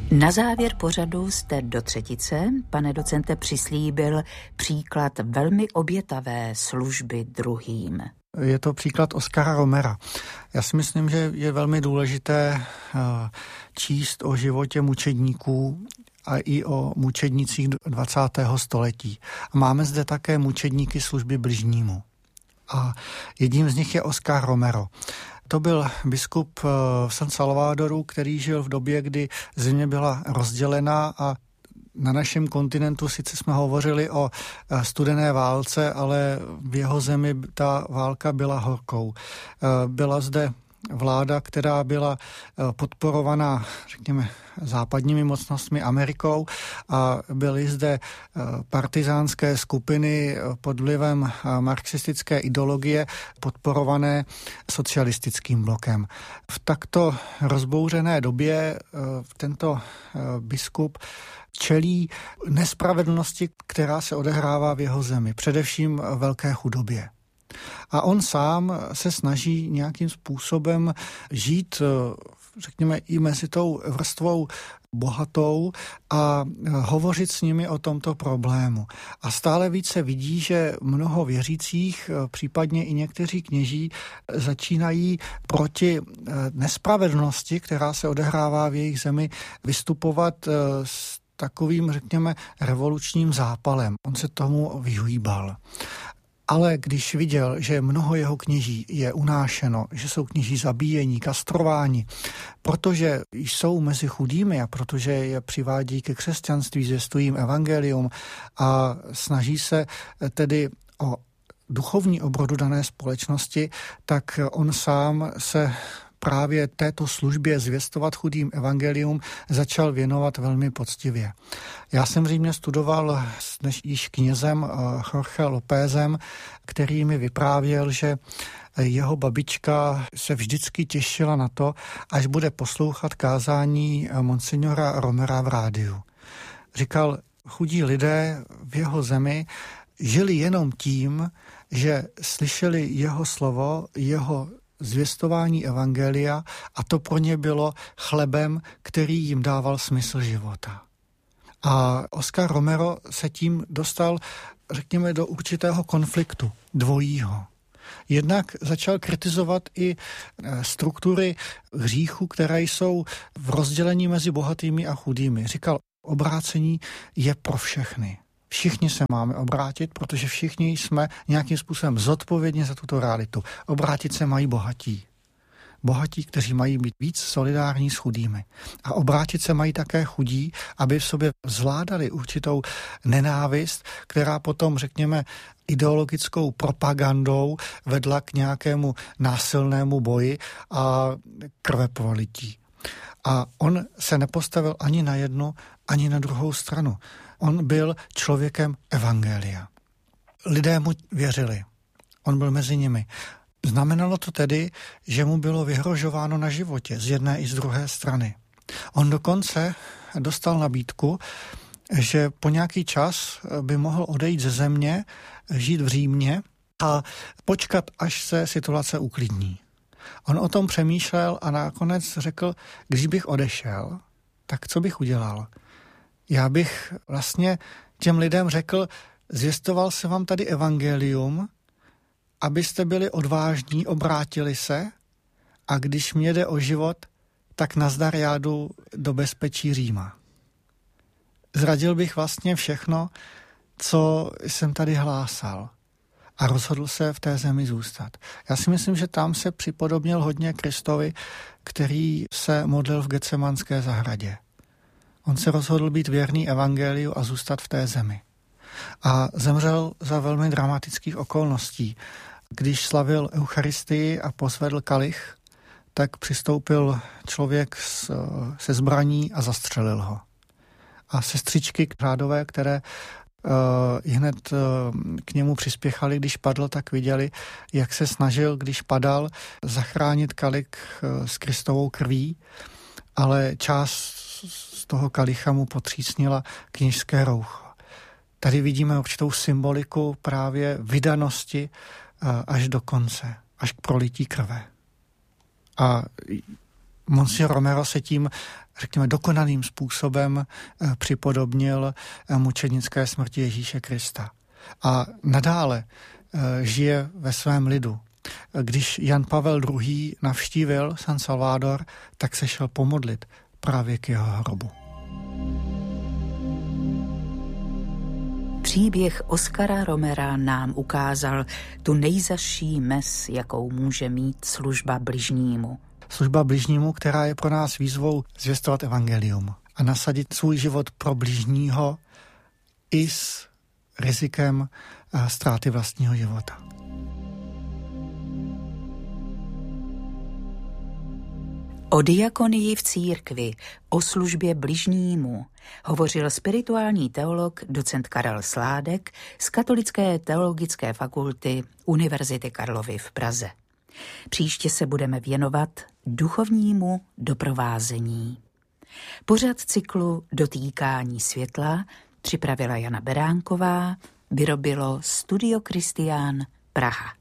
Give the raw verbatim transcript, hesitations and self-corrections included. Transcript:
Na závěr pořadu jste do třetice, pane docente, přislíbil příklad velmi obětavé služby druhým. Je to příklad Oskara Romera. Já si myslím, že je velmi důležité číst o životě mučedníků a i o mučednicích dvacátého století. A máme zde také mučedníky služby bližnímu. A jedním z nich je Oscar Romero. To byl biskup v San Salvadoru, který žil v době, kdy země byla rozdělená a na našem kontinentu sice jsme hovořili o studené válce, ale v jeho zemi ta válka byla horkou. Byla zde vláda, která byla podporovaná, řekněme, západními mocnostmi, Amerikou, a byly zde partizánské skupiny pod vlivem marxistické ideologie podporované socialistickým blokem. V takto rozbouřené době tento biskup čelí nespravedlnosti, která se odehrává v jeho zemi, především velké chudobě. A on sám se snaží nějakým způsobem žít, řekněme, i mezi tou vrstvou bohatou a hovořit s nimi o tomto problému. A stále více vidí, že mnoho věřících, případně i někteří kněží, začínají proti nespravedlnosti, která se odehrává v jejich zemi, vystupovat s takovým, řekněme, revolučním zápalem. On se tomu vyhýbal. Ale když viděl, že mnoho jeho kněží je unášeno, že jsou kněží zabíjení, kastrováni, protože jsou mezi chudými a protože je přivádí ke křesťanství, zvěstují jim evangelium a snaží se tedy o duchovní obrodu dané společnosti, tak on sám se právě této službě zvěstovat chudým evangelium začal věnovat velmi poctivě. Já jsem v Římě studoval s dnes již knězem Jorge Lópezem, který mi vyprávěl, že jeho babička se vždycky těšila na to, až bude poslouchat kázání monsignora Romera v rádiu. Říkal, chudí lidé v jeho zemi žili jenom tím, že slyšeli jeho slovo, jeho zvěstování evangelia, a to pro ně bylo chlebem, který jim dával smysl života. A Oscar Romero se tím dostal, řekněme, do určitého konfliktu dvojího. Jednak začal kritizovat i struktury hříchu, které jsou v rozdělení mezi bohatými a chudými. Říkal, obrácení je pro všechny. Všichni se máme obrátit, protože všichni jsme nějakým způsobem zodpovědní za tuto realitu. Obrátit se mají bohatí. Bohatí, kteří mají být víc solidární s chudými. A obrátit se mají také chudí, aby v sobě zvládali určitou nenávist, která potom, řekněme, ideologickou propagandou vedla k nějakému násilnému boji a krveprolití. A on se nepostavil ani na jednu, ani na druhou stranu. On byl člověkem evangelia. Lidé mu věřili. On byl mezi nimi. Znamenalo to tedy, že mu bylo vyhrožováno na životě z jedné i z druhé strany. On dokonce dostal nabídku, že po nějaký čas by mohl odejít ze země, žít v Římě a počkat, až se situace uklidní. On o tom přemýšlel a nakonec řekl, když bych odešel, tak co bych udělal? Já bych vlastně těm lidem řekl, zvěstoval se vám tady evangelium, abyste byli odvážní, obrátili se, a když mě jde o život, tak nazdar, já jdu do bezpečí Říma. Zradil bych vlastně všechno, co jsem tady hlásal, a rozhodl se v té zemi zůstat. Já si myslím, že tam se připodobnil hodně Kristovi, který se modlil v Getsemanské zahradě. On se rozhodl být věrný evangeliu a zůstat v té zemi. A zemřel za velmi dramatických okolností. Když slavil Eucharistii a pozvedl kalich, tak přistoupil člověk se zbraní a zastřelil ho. A sestřičky řádové, které uh, hned uh, k němu přispěchali, když padl, tak viděli, jak se snažil, když padal, zachránit kalich uh, s Kristovou krví, ale část z toho kalicha mu potřísnila kněžské roucho. Tady vidíme určitou symboliku právě vydanosti až do konce, až k prolití krve. A Monsignor Romero se tím, řekněme, dokonalým způsobem připodobnil mučednické smrti Ježíše Krista. A nadále žije ve svém lidu. Když Jan Pavel druhý. navštívil San Salvador, tak se šel pomodlit právě k jeho hrobu. Příběh Oskara Romera nám ukázal tu nejzazší mez, jakou může mít služba bližnímu. Služba bližnímu, která je pro nás výzvou zvěstovat evangelium a nasadit svůj život pro bližního i s rizikem ztráty vlastního života. O diakonii v církvi, o službě bližnímu hovořil spirituální teolog docent Karel Sládek z Katolické teologické fakulty Univerzity Karlovy v Praze. Příště se budeme věnovat duchovnímu doprovázení. Pořad cyklu Dotýkání světla připravila Jana Beránková, vyrobilo Studio Kristián Praha.